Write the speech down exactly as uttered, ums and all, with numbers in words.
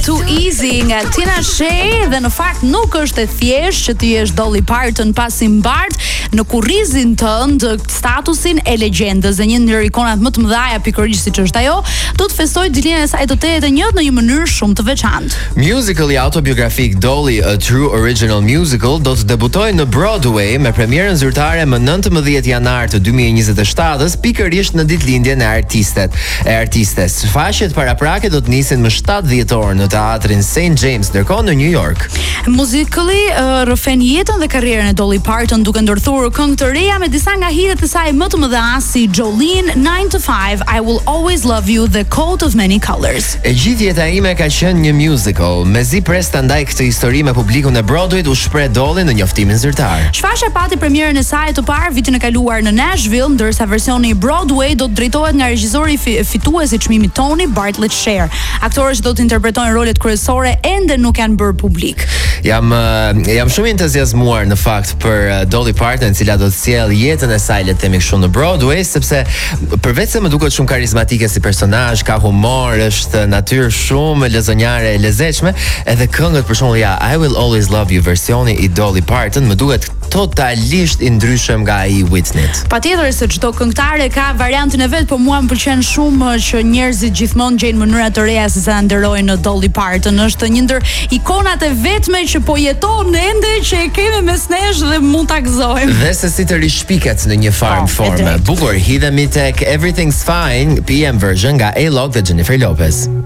Too Easy nga Tina Shea dhe në fakt nuk është e thjesht që ti jesh Dolly Parton pasi mbart në kurrizin tënd statusin e legjendës dhe një ndër ikonat më të mëdha pikërisht siç është ajo, do të festoj ditëlindjen e saj të tetë të njëjtë në një mënyrë shumë të veçantë. Musicali autobiografik Dolly A True Original Musical do të debutojë në Broadway me premierën zyrtare më nëntëmbëdhjetë janar të dy mijë e njëzet e shtatës, pikërisht në ditëlindjen e artistet e artistes. Faqet paraprake do të nisin më shtatë dhjetor në teatrin Saint James, ndërkohë në New York. Muzikali uh, rrëfen jetën dhe karrierën e Dolly Parton duke ndërthurur këngë të reja me disa nga hitet e saj më të mëdha si Jolene, nine to five, I Will Always Love You dhe Coat of Many Colors. E gjithë jeta ime ka qenë një musical. Mezi pres ta ndaj këtë histori me publikun e Broadwayt, u shpreh Dolly në njoftimin zyrtar. Shfaqja pati premierën e saj të parë vitin e kaluar në Nashville, ndërsa versioni i Broadway do të drejtohet nga regjizori fitues i çmimit Tony, Bartlett Sher. Aktorët që do të interpretojnë rolet kryesore ende nuk janë bërë publik. Jam jam shumë entuziazmuar në fakt për Dolly Parton, e cila do të sjellë jetën e saj, le të themi kështu, në Broadway, sepse përveç se më duket shumë karizmatike si personazh, ka humor, është natyrë shumë lezonjare e lezetshme, edhe këngët për shembull ja I Will Always Love You versioni i Dolly Parton më duket totalisht i ndryshëm nga ai Whitney. Patjetër se çdo këngëtare ka variantin e vet, por mua më pëlqen shumë që njerëzit gjithmonë gjejnë mënyra të reja se sa nderojnë në Dolly Parton. Është një ndër ikonat e vetme që po jeton ende që e kemi mes nesh dhe mund ta gëzojmë. Dhe se si të rishpiket në një farm oh, forme. Bukur, hidhemi tek Everything's Fine, P M version nga A-Lock dhe Jennifer Lopez.